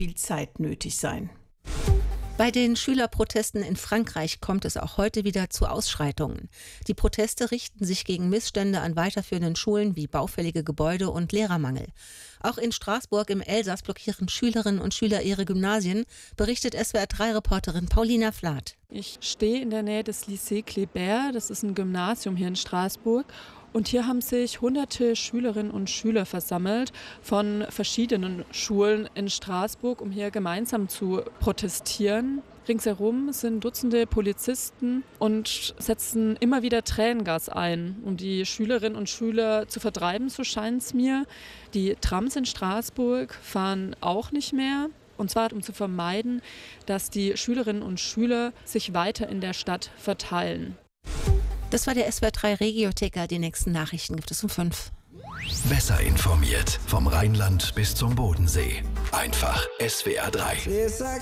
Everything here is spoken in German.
viel Zeit nötig sein. Bei den Schülerprotesten in Frankreich kommt es auch heute wieder zu Ausschreitungen. Die Proteste richten sich gegen Missstände an weiterführenden Schulen wie baufällige Gebäude und Lehrermangel. Auch in Straßburg im Elsass blockieren Schülerinnen und Schüler ihre Gymnasien, berichtet SWR3-Reporterin Paulina Flath. Ich stehe in der Nähe des Lycée Kléber, das ist ein Gymnasium hier in Straßburg. Und hier haben sich hunderte Schülerinnen und Schüler versammelt von verschiedenen Schulen in Straßburg, um hier gemeinsam zu protestieren. Ringsherum sind Dutzende Polizisten und setzen immer wieder Tränengas ein, um die Schülerinnen und Schüler zu vertreiben, so scheint es mir. Die Trams in Straßburg fahren auch nicht mehr. Und zwar, um zu vermeiden, dass die Schülerinnen und Schüler sich weiter in der Stadt verteilen. Das war der SWR3 Regiotheka. Die nächsten Nachrichten gibt es um 5. Besser informiert vom Rheinland bis zum Bodensee. Einfach SWR3.